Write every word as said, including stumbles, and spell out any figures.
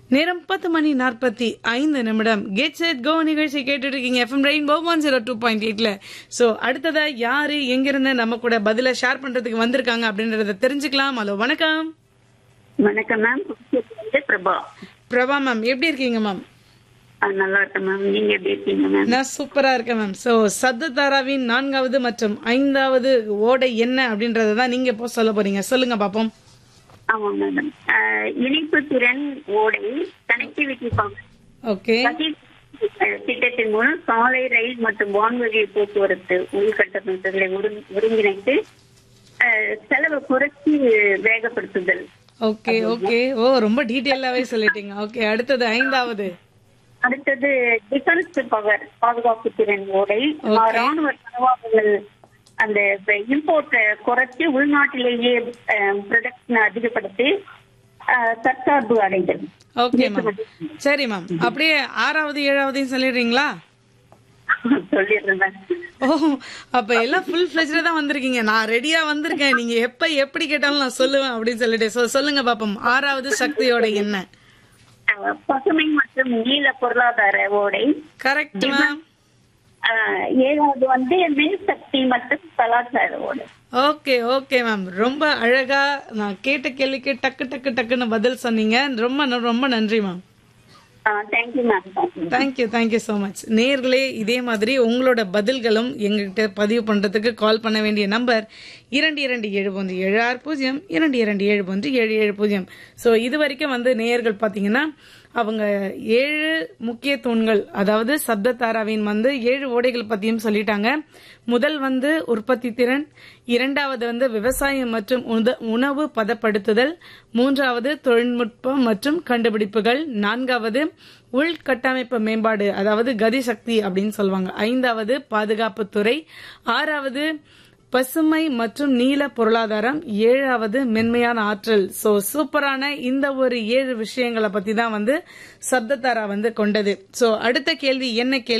நேரம் பத்து மணி நாற்பத்தி ஐந்து நிமிடம். கெட் செட் கோ நிகழ்ச்சி கேட்டுட்டு இருக்கீங்க FM rainbow one zero two point எயிட்ல. ஸோ அடுத்ததா யாரு எங்கிருந்து நம்ம கூட பதில ஷேர் பண்றதுக்கு வந்திருக்காங்க அப்படின்றத தெரிஞ்சுக்கலாம். ஹலோ, வணக்கம். வணக்கம் மேம். பிரபா. பிரபா மேம், எப்படி இருக்கீங்க மேம்? நல்லா இருக்கேன் மேம். நீங்க எப்படி இருக்கீங்க மேம்? நான் சூப்பரா இருக்கேன் மேம். ஸோ சப்ததாராவின் நான்காவது மற்றும் ஐந்தாவது ஓடை என்ன அப்படின்றதான் நீங்க இப்போ சொல்ல போறீங்க. சொல்லுங்க பாப்போம். ஆமா மேடம். இணைப்பு திறன் ஓடை கனெக்டிவிட்டி ஓகே திட்டத்தின் மூலம் சாலை, ரயில் மற்றும் வான்வழி போக்குவரத்து உள்கட்டமைப்புகளை ஒருங்கிணைத்து செலவை குறைச்சி வேகப்படுத்துதல். ஓகே ஓகே ஓ ரொம்ப டீட்டெயிலாவே சொல்லிட்டீங்க. ஓகே, அடுத்தது ஐந்தாவது. அடுத்தது டிஃபென்ஸ் பவர் பாதுகாப்பு திறன் ஓடை ராணுவ தளவாடங்கள் அந்த இம்போர்ட்டை குறைச்சி உள்நாட்டிலேயே ப்ரொடக்ஷன் அதிகப்படுத்தி தற்சார்பு அடைதல். ஓகே மேம், சரி மேம். அப்படியே ஆறாவது ஏழாவதையும் சொல்லிடுறீங்களா? சொல்லிடுறேன். ஓ, அப்ப எல்லாம் ஃபுல் ஃபிளெஜ்ல தான் வந்திருக்கீங்க. நான் ரெடியா வந்திருக்கேன். நீங்க எப்ப எப்படி கேட்டாலும் நான் சொல்லுவேன் அப்படின்னு சொல்லிட்டு சொல்லுங்க பாப்போம். ஆறாவது சக்தியோட என்ன? பசுமை மற்றும் நீல பொருளாதார ஓடை. Correct ma'am. ஏழாவது வந்து மின்சக்தி மற்றும் கலாச்சார ஓடை. ஓகே ஓகே மேம், ரொம்ப அழகா நான் கேட்ட கேள்விக்கு டக்கு டக்கு டக்குன்னு பதில் சொன்னீங்க. ரொம்ப ரொம்ப நன்றி ma'am. Thank you ma'am. Thank you thank you so much. நேர்களே, இதே மாதிரி உங்களோட பதில்களும் எங்ககிட்ட பதிவு பண்றதுக்கு கால் பண்ண வேண்டிய நம்பர் இரண்டு இரண்டு ஏழு ஒன்று ஏழு ஆறு பூஜ்ஜியம் இரண்டு இரண்டு ஏழு ஒன்று ஏழு ஏழு பூஜ்ஜியம். ஸோ இது வரைக்கும் வந்து நேயர்கள் பார்த்தீங்கன்னா அவங்க ஏழு முக்கிய தூண்கள், அதாவது சப்ததாராவின் வந்து ஏழு ஓடைகள் பத்தியும் சொல்லிட்டாங்க. முதல் வந்து உற்பத்தி திறன், இரண்டாவது வந்து விவசாயம் மற்றும் உணவு பதப்படுத்துதல், மூன்றாவது தொழில்நுட்பம் மற்றும் கண்டுபிடிப்புகள், நான்காவது உள்கட்டமைப்பு மேம்பாடு அதாவது கதிசக்தி அப்படின்னு சொல்லுவாங்க, ஐந்தாவது பாதுகாப்புத்துறை, ஆறாவது பசுமை மற்றும் நீல பொருளாதாரம், ஏழாவது மென்மையான ஆற்றல். சோ சூப்பரான இந்த ஒரு ஏழு விஷயங்களை பத்தி தான் வந்து சப்ததாரா வந்து கொண்டது. சோ அடுத்த கேள்வி என்ன கேள்வி